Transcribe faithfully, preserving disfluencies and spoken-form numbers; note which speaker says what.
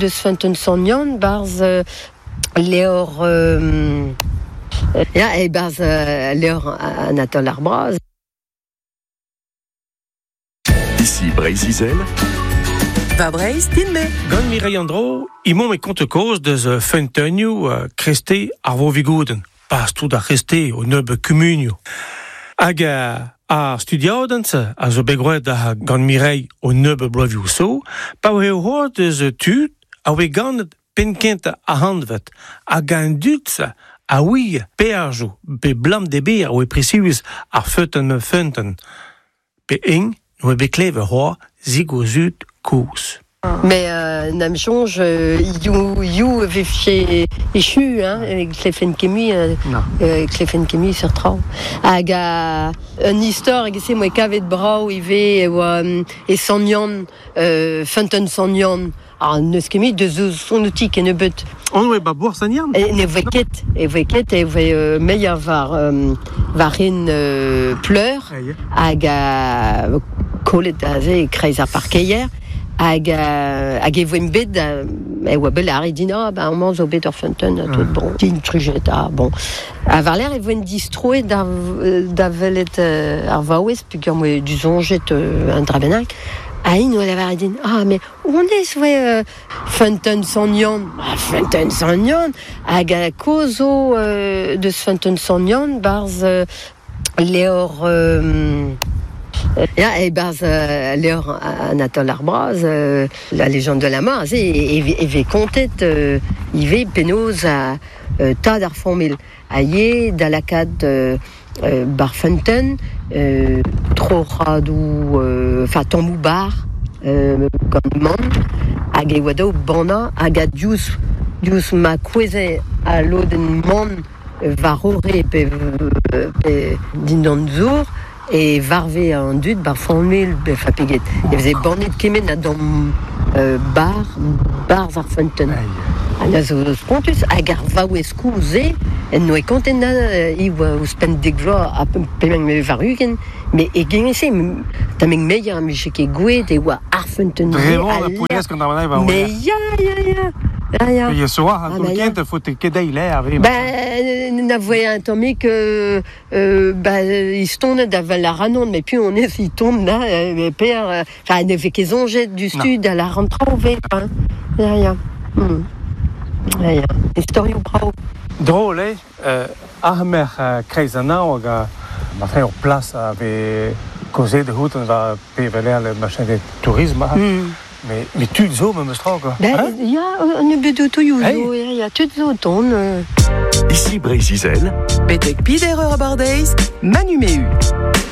Speaker 1: de Sfenton Sonnion, barz euh, Léor, euh, ja, et barz euh, Léor Anatole Arbraz.
Speaker 2: Ici Brésil.
Speaker 3: Va Breiz, tin me.
Speaker 4: Gant Mireille Andro, imon me compte cause de ce Fentonio uh, Christé ar vo vigouden. Pas tout a resté au neube communio. Hag a, a studiaudent, a zo begrouet da gant Mireille au neube bloaviou so, pa oe ho de ze tud, a oe gant penkent a handvet, a gant dut a oui pearjou, pe blam de be a oe presius ar feuten me fenten. Pe ing, nou e bekleve ho, zig o zut kous.
Speaker 1: Mais euh, nam change, you you vefche échu, hein, avec Clefen Kemi, euh, Clefen Kemi sur trau. Hag a un histoire, hag se moi kavet brau ive e e Sonnion, euh, Fenton Sonnion. Ah, neus kemi de zo sonoutik en e beut.
Speaker 4: On oe ba bour sannian?
Speaker 1: E ne veket, e veket, e ve euh, meilleur var, euh, varin euh, pleur, hag a kolet a ze kreiz ar parkeier, hag a hag e voem bet da, e oa bel ar edina, ba an zo bet ur Fenton, a tout bon, din trujet, ah, bon. A var l'air e voen distroet da, da velet euh, ar vaouez, pugur moe du zonjet euh, un drabenak, a in oa lavar edin, ah, mais on est ouais euh, Fenton Sonnion, ah, Fenton Sonnion, hag a kozo euh, de Fenton Sonnion, barz euh, Léor, euh, ja, et barz euh, Léor Anatole Arbraz, euh, la légende de la mort, et e ve kontet, euh, ive penoz a euh, tad ar formil, a ye da lakad euh, euh, bar Fenton, euh, tro radou, enfin euh, tambou bar, euh, gant man, hag e oa daou bana, hag a diouz, diouz ma kweze a loden man var ore pe, pe din an zour, e varve an dud bar formil be fa peget. E veze banet kemen a dam euh, bar, bar ar Fenton. Ana zo spontus hag ar vaouez kouze, en no e konten na i oa o spent deg vloaz a pemeng me varugen, me e genese, tameng meier a miche ke gouet, e oa ar Fenton.
Speaker 4: Vraiment, la pouillesse qu'on a manai va
Speaker 1: me ya, ya, ya. Ah, ya.
Speaker 4: Pe ye soa, ha, tout kent, faut te kedei l'air, ave.
Speaker 1: Ben, na voe un tomme que, euh, ben, il se tourne d'aval la ranon, mais puis on est, il tourne là, euh, père, enfin, ne fait qu'ils ont jet du stud à la rentrée au V, hein. Ya, ya. Hmm. Ya, ya. Historio bravo.
Speaker 4: Drôle, eh? Euh, Ahmer uh, kreiz an hag a ma fre ur plas ave kozet de hout, on va peveler le machin de tourisme, mm. mais, mais tu zo, me me stra, quoi.
Speaker 1: Ben, hein? Ya, on ne bedo to you, hey. Ya, tu zo ton. Euh...
Speaker 2: Ici Brésil.
Speaker 3: Petek pider ur bardeiz, Manu Mehu.